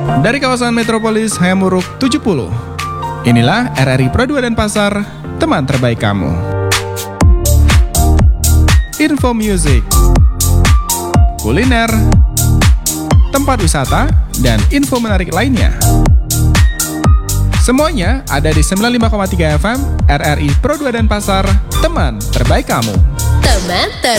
Dari kawasan Metropolis Hayamuruk 70. Inilah RRI Pro 2 Denpasar, teman terbaik kamu. Info music, kuliner, tempat wisata, dan info menarik lainnya. Semuanya ada di 95,3 FM RRI Pro 2 Denpasar, teman terbaik kamu. Teman terbaik.